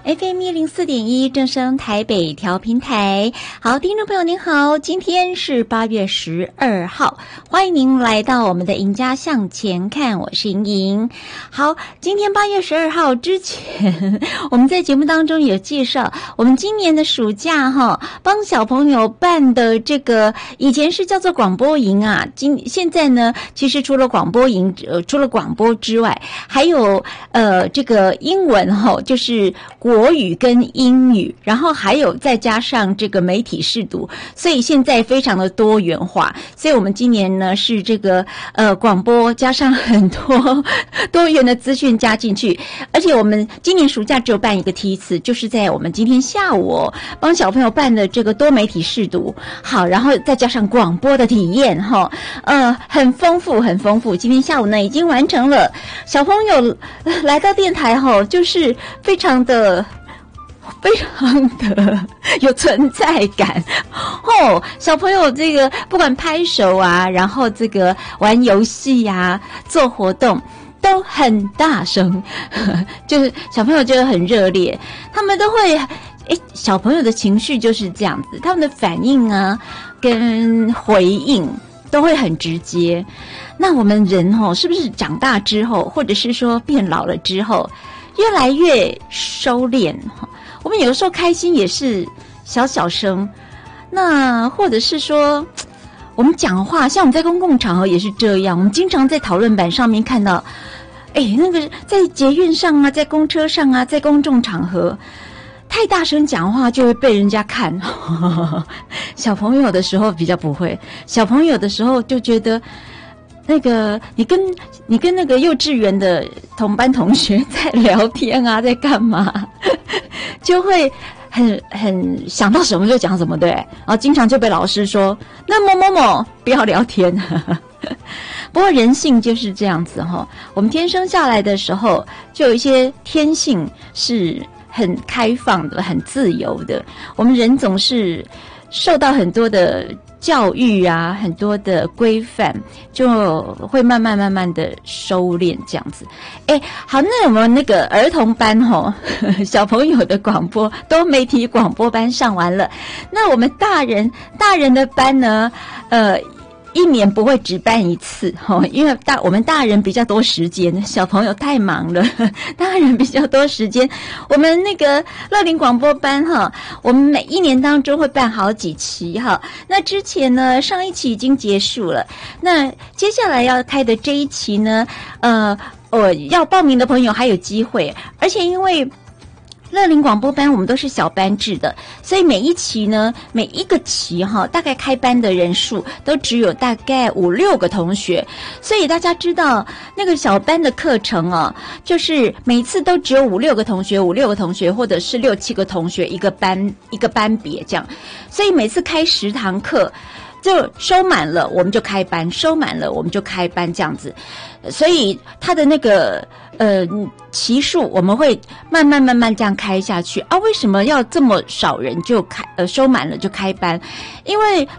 FM104.1正声台北调频台。好，听众朋友您好，今天是8月12号，欢迎您来到我们的赢家向前看，我是莹莹。好，今天8月12号之前，我们在节目当中有介绍，我们今年的暑假帮小朋友办的这个以前是叫做广播营啊，现在呢，其实除了广播营，除了广播之外，还有这个英文就是国语跟英语，然后还有再加上这个媒体识读，所以现在非常的多元化。所以我们今年呢是这个广播加上很多元的资讯加进去，而且我们今年暑假只有办一个梯次，就是在我们今天下午帮小朋友办的这个多媒体识读，好，然后再加上广播的体验很丰富很丰富。今天下午呢已经完成了，小朋友来到电台就是非常的有存在感小朋友这个不管拍手啊，然后这个玩游戏啊，做活动都很大声，就是小朋友就很热烈，他们都会小朋友的情绪就是这样子，他们的反应啊跟回应都会很直接。那我们人是不是长大之后，或者是说变老了之后，越来越收敛？我们有的时候开心也是小小声，那或者是说我们讲话，像我们在公共场合也是这样，我们经常在讨论板上面看到那个在捷运上啊，在公车上啊，在公众场合太大声讲话就会被人家看小朋友的时候比较不会，小朋友的时候就觉得那个你跟那个幼稚园的同班同学在聊天啊，在干嘛就会很想到什么就讲什么，对，然后经常就被老师说那某某某不要聊天不过人性就是这样子我们天生下来的时候就有一些天性是很开放的，很自由的，我们人总是受到很多的教育啊，很多的规范，就会慢慢的收敛这样子。好，那我们那个儿童班小朋友的广播多媒体广播班上完了，那我们大人的班呢一年不会只办一次因为我们大人比较多时间，小朋友太忙了，大人比较多时间。我们那个乐龄广播班我们每一年当中会办好几期那之前呢，上一期已经结束了，那接下来要开的这一期呢，要报名的朋友还有机会，而且因为乐龄广播班我们都是小班制的，所以每一期呢，每一个期大概开班的人数都只有大概5-6个同学，所以大家知道那个小班的课程就是每次都只有5-6个同学，5-6个同学，或者是6-7个同学一个班别这样，所以每次开10堂课就收满了我们就开班，收满了我们就开班这样子，所以他的那个期数我们会慢慢这样开下去啊。为什么要这么少人就收满了就开班？因为